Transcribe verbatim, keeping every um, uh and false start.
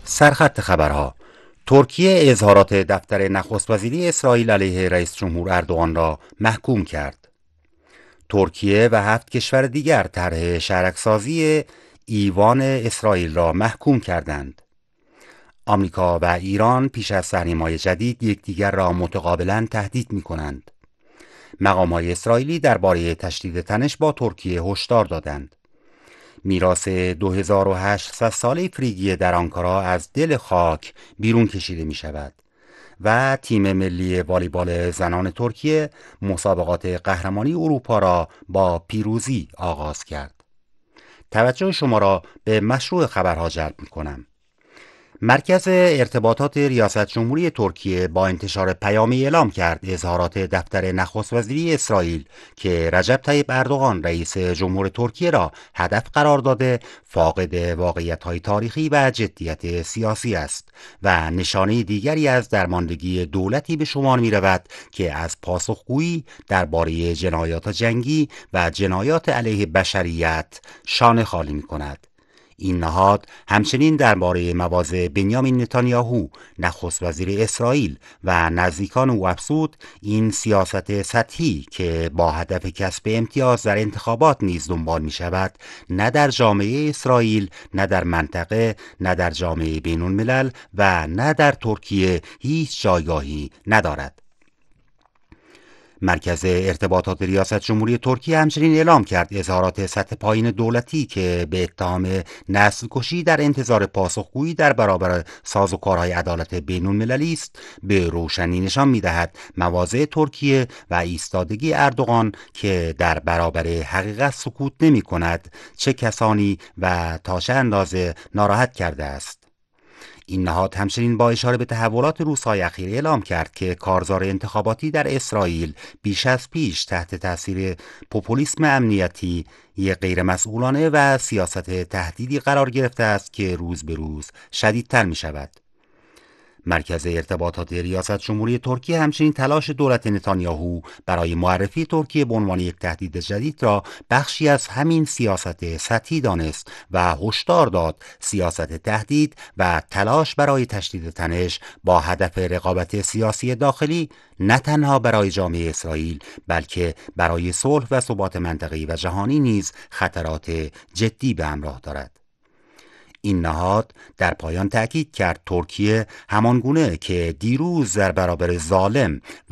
سرخط خبرها: ترکیه اظهارات دفتر نخست وزیری اسرائیل علیه رئیس جمهور اردوغان را محکوم کرد. ترکیه و هفت کشور دیگر طرح شهرک‌سازی ایوان اسرائیل را محکوم کردند. آمریکا و ایران پیش از تحریم‌های جدید یکدیگر را متقابلاً تهدید می‌کنند. مقام‌های اسرائیلی درباره تشدید تنش با ترکیه هشدار دادند. میراث دو هزار و هشتصد ساله فریگیه در آنکارا از دل خاک بیرون کشیده می شود و تیم ملی والیبال زنان ترکیه مسابقات قهرمانی اروپا را با پیروزی آغاز کرد. توجه شما را به مشروع خبرها جلب می کنم. مرکز ارتباطات ریاست جمهوری ترکیه با انتشار پیامی اعلام کرد اظهارات دفتر نخست وزیری اسرائیل که رجب طیب اردوغان رئیس جمهور ترکیه را هدف قرار داده فاقد واقعیت‌های تاریخی و جدیت سیاسی است و نشانه دیگری از درماندگی دولتی به شمار می‌رود که از پاسخگویی درباره جنایات جنگی و جنایات علیه بشریت شانه خالی می‌کند. این نهاد همچنین درباره مواضع بنیامین نتانیاهو نخست وزیر اسرائیل و نزدیکان او افزود این سیاست سطحی که با هدف کسب امتیاز در انتخابات نیز دنبال می شود نه در جامعه اسرائیل، نه در منطقه، نه در جامعه بین الملل و نه در ترکیه هیچ جایگاهی ندارد. مرکز ارتباطات ریاست جمهوری ترکیه همچنین اعلام کرد اظهارات سطح پایین دولتی که به اتهام نسل کشی در انتظار پاسخگویی در برابر سازوکارهای عدالت بین المللی است به روشنی نشان می‌دهد مواضع ترکیه و ایستادگی اردوغان که در برابر حقیقت سکوت نمی‌کند چه کسانی و تا چه اندازه ناراحت کرده است. این نهاد همچنین با اشاره به تحولات روزهای اخیر اعلام کرد که کارزار انتخاباتی در اسرائیل بیش از پیش تحت تاثیر پوپولیسم امنیتی غیرمسئولانه و سیاست تهدیدی قرار گرفته است که روز به روز شدیدتر می شود. مرکز ارتباطات ریاست جمهوری ترکیه همچنین تلاش دولت نتانیاهو برای معرفی ترکیه به عنوان یک تهدید جدید را بخشی از همین سیاست سطحی دانست و هشدار داد سیاست تهدید و تلاش برای تشدید تنش با هدف رقابت سیاسی داخلی نه تنها برای جامعه اسرائیل بلکه برای صلح و ثبات منطقه‌ای و جهانی نیز خطرات جدی به همراه دارد. این نهاد در پایان تأکید کرد ترکیه همانگونه که دیروز در برابر ظالم